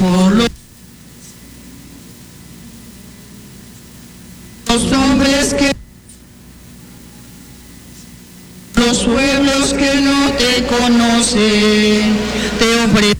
por los hombres que los pueblos que no te conocen, te ofrecen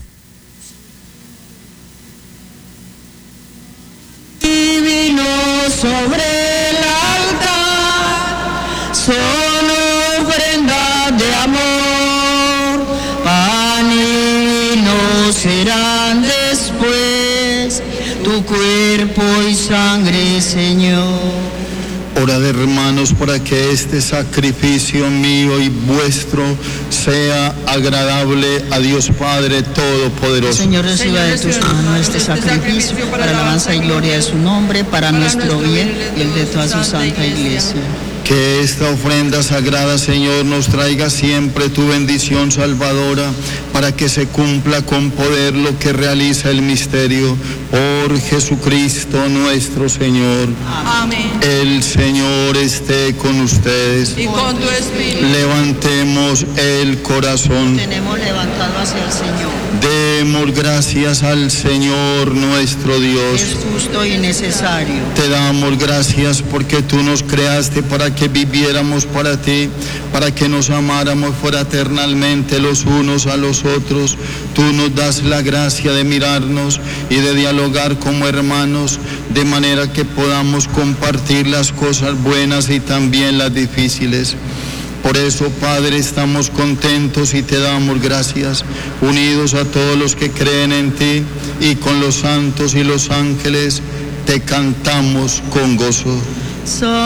divino sobre el altar, son ofrenda de amor, pan y vino serán después tu cuerpo y sangre, Señor. Orad, hermanos, para que este sacrificio mío y vuestro sea agradable a Dios Padre Todopoderoso. Señor, reciba de tus manos este sacrificio para alabanza y gloria de su nombre, para nuestro bien y el de toda su santa iglesia. Que esta ofrenda sagrada, Señor, nos traiga siempre tu bendición salvadora, para que se cumpla con poder lo que realiza el misterio. Por Jesucristo nuestro Señor. Amén. El Señor esté con ustedes. Y con tu espíritu. Levantemos el corazón. Tenemos levantado hacia el Señor. Demos gracias al Señor nuestro Dios. Es justo y necesario. Te damos gracias porque tú nos creaste para que viviéramos para ti, para que nos amáramos fraternalmente los unos a los otros. Tú nos das la gracia de mirarnos y de dialogar como hermanos, de manera que podamos compartir las cosas buenas y también las difíciles. Por eso, Padre, estamos contentos y te damos gracias, unidos a todos los que creen en ti, y con los santos y los ángeles te cantamos con gozo.